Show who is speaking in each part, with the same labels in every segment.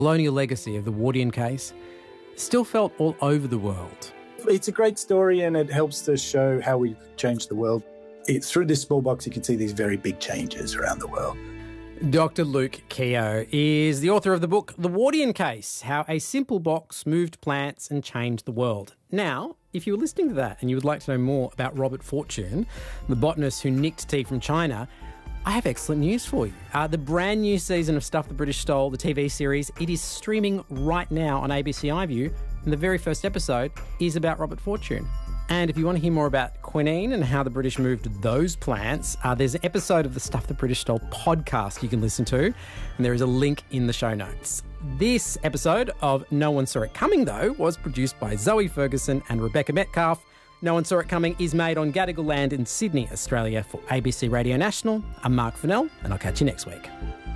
Speaker 1: colonial legacy of the Wardian case still felt all over the world.
Speaker 2: It's a great story and it helps to show how we've changed the world. Through this small box, you can see these very big changes around the world.
Speaker 1: Dr. Luke Keogh is the author of the book The Wardian Case, How a Simple Box Moved Plants and Changed the World. Now, if you were listening to that and you would like to know more about Robert Fortune, the botanist who nicked tea from China, I have excellent news for you. The brand new season of Stuff the British Stole, the TV series, it is streaming right now on ABC iView, and the very first episode is about Robert Fortune. And if you want to hear more about quinine and how the British moved those plants, there's an episode of the Stuff the British Stole podcast you can listen to, and there is a link in the show notes. This episode of No One Saw It Coming, though, was produced by Zoe Ferguson and Rebecca Metcalf. No One Saw It Coming is made on Gadigal land in Sydney, Australia for ABC Radio National. I'm Mark Fennell, and I'll catch you next week.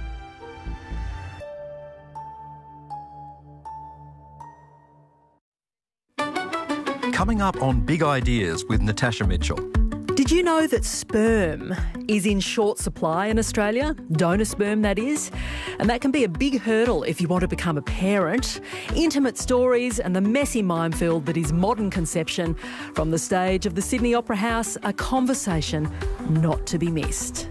Speaker 3: Coming up on Big Ideas with Natasha Mitchell.
Speaker 4: Did you know that sperm is in short supply in Australia? Donor sperm, that is. And that can be a big hurdle if you want to become a parent. Intimate stories and the messy minefield that is modern conception. From the stage of the Sydney Opera House, a conversation not to be missed.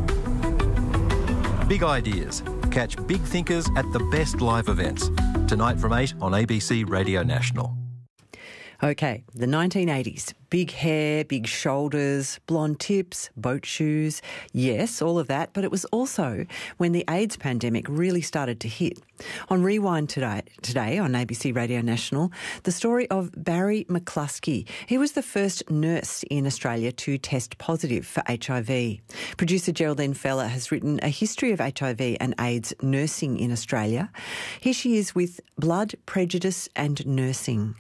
Speaker 3: Big Ideas. Catch big thinkers at the best live events. Tonight from 8 on ABC Radio National.
Speaker 5: Okay, the 1980s. Big hair, big shoulders, blonde tips, boat shoes. Yes, all of that. But it was also when the AIDS pandemic really started to hit. On Rewind today on ABC Radio National, the story of Barry McCluskey. He was the first nurse in Australia to test positive for HIV. Producer Geraldine Feller has written a history of HIV and AIDS nursing in Australia. Here she is with Blood, Prejudice and Nursing.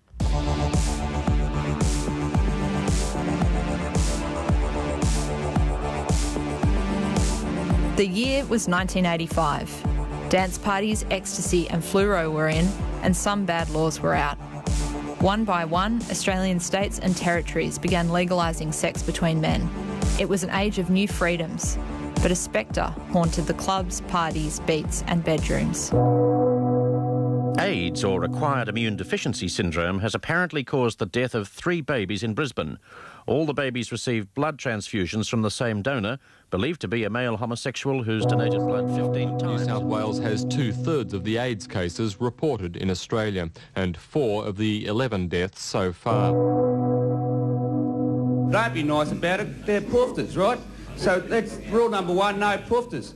Speaker 6: The year was 1985. Dance parties, ecstasy and fluoro were in, and some bad laws were out. One by one, Australian states and territories began legalising sex between men. It was an age of new freedoms, but a spectre haunted the clubs, parties, beats and bedrooms.
Speaker 7: AIDS, or acquired immune deficiency syndrome, has apparently caused the death of 3 babies in Brisbane. All the babies received blood transfusions from the same donor, believed to be a male homosexual who's donated blood 15 times.
Speaker 8: New South Wales has 2/3 of the AIDS cases reported in Australia and 4 of the 11 deaths so far.
Speaker 9: Don't be nice about it, they're poofters, right? So that's rule number 1, no poofters.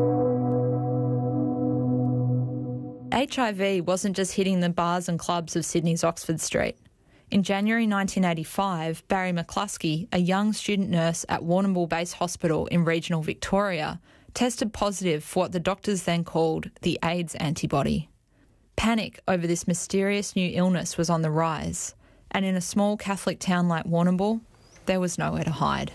Speaker 6: HIV wasn't just hitting the bars and clubs of Sydney's Oxford Street. In January 1985, Barry McCluskey, a young student nurse at Warrnambool Base Hospital in regional Victoria, tested positive for what the doctors then called the AIDS antibody. Panic over this mysterious new illness was on the rise, and in a small Catholic town like Warrnambool, there was nowhere to hide.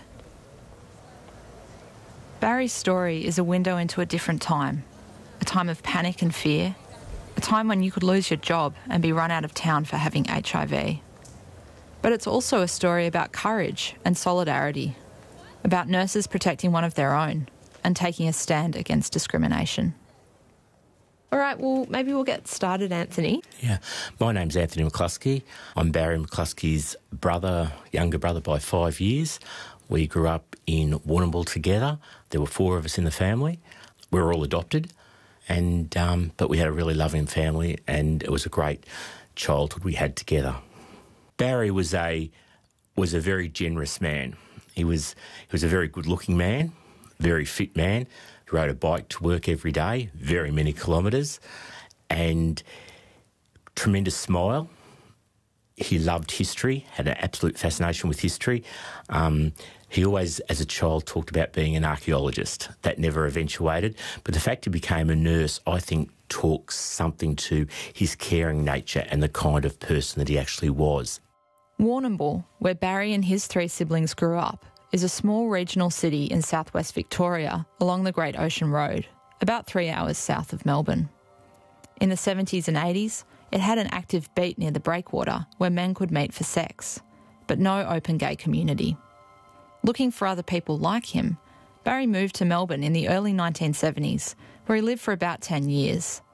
Speaker 6: Barry's story is a window into a different time, a time of panic and fear, a time when you could lose your job and be run out of town for having HIV. But it's also a story about courage and solidarity, about nurses protecting one of their own and taking a stand against discrimination. All right, well, maybe we'll get started, Anthony.
Speaker 10: Yeah, my name's Anthony McCluskey. I'm Barry McCluskey's brother, younger brother by 5 years. We grew up in Warrnambool together. There were 4 of us in the family. We were all adopted. But we had a really loving family, and it was a great childhood we had together. Barry was a very generous man. He was a very good-looking man, very fit man. He rode a bike to work every day, very many kilometres, and tremendous smile. He loved history, had an absolute fascination with history. He always, as a child, talked about being an archaeologist. That never eventuated. But the fact he became a nurse, I think, talks something to his caring nature and the kind of person that he actually was.
Speaker 6: Warrnambool, where Barry and his 3 siblings grew up, is a small regional city in southwest Victoria along the Great Ocean Road, about 3 hours south of Melbourne. In the 70s and 80s, it had an active beat near the breakwater where men could meet for sex, but no open gay community. Looking for other people like him, Barry moved to Melbourne in the early 1970s, where he lived for about 10 years.